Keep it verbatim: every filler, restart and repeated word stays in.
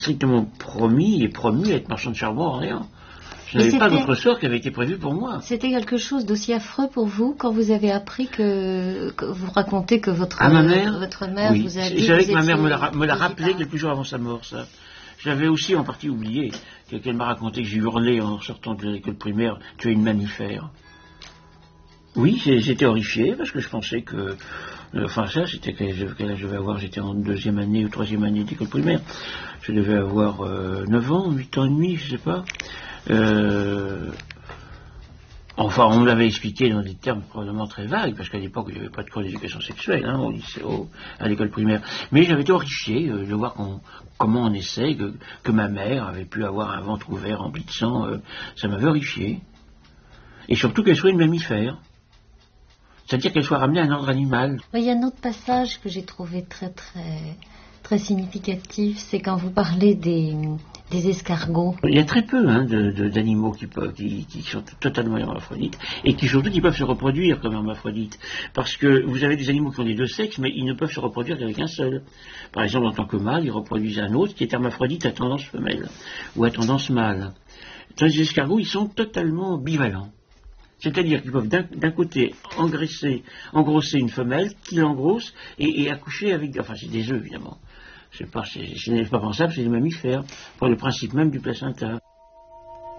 strictement promis et promu à être marchand de charbon à Orléans. Je n'avais pas d'autre sort qui avait été prévu pour moi. C'était quelque chose d'aussi affreux pour vous quand vous avez appris que, que vous racontez que votre, ah, ma mère, votre mère oui. vous a dit... Je savais que ma mère me l'a, me l'a rappelé quelques jours avant sa mort, ça. Je l'avais aussi en partie oublié, qu'elle m'a raconté que j'ai hurlé en sortant de l'école primaire, tu es une mammifère. Oui, j'étais horrifié parce que je pensais que... Euh, enfin ça, c'était quel âge je devais avoir, j'étais en deuxième année ou troisième année d'école primaire. Je devais avoir euh, neuf ans, huit ans et demi, je sais pas. Euh, enfin, on me l'avait expliqué dans des termes probablement très vagues, parce qu'à l'époque, il n'y avait pas de cours d'éducation sexuelle, hein, au lycée, au, à l'école primaire. Mais j'avais été horrifié euh, de voir qu'on, comment on essaie, que, que ma mère avait pu avoir un ventre ouvert rempli de sang. Euh, ça m'avait horrifié. Et surtout qu'elle soit une mammifère. C'est-à-dire qu'elle soit ramenée à un ordre animal. Il y a un autre passage que j'ai trouvé très très très significatif, c'est quand vous parlez des, des escargots. Il y a très peu hein, de, de, d'animaux qui, peuvent, qui, qui sont totalement hermaphrodites et qui surtout qui peuvent se reproduire comme hermaphrodites. Parce que vous avez des animaux qui ont les deux sexes, mais ils ne peuvent se reproduire qu'avec un seul. Par exemple, en tant que mâle, ils reproduisent un autre qui est hermaphrodite à tendance femelle ou à tendance mâle. Tandis que les escargots, ils sont totalement bivalents. C'est-à-dire qu'ils peuvent d'un, d'un côté engraisser, engrosser une femelle, qui l'engrosse et, et accoucher avec... Enfin, c'est des œufs, évidemment. C'est pas, c'est, ce n'est pas pensable, c'est des mammifères, pour le principe même du placenta.